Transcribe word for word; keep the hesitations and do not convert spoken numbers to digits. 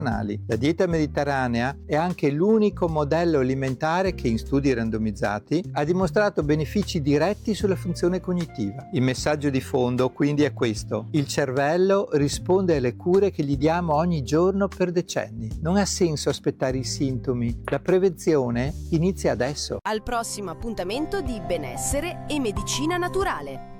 La dieta mediterranea è anche l'unico modello alimentare che in studi randomizzati ha dimostrato benefici diretti sulla funzione cognitiva. Il messaggio di fondo quindi è questo: il cervello risponde alle cure che gli diamo ogni giorno per decenni. Non ha senso aspettare i sintomi, la prevenzione inizia adesso. Al prossimo appuntamento di Benessere e Medicina Naturale.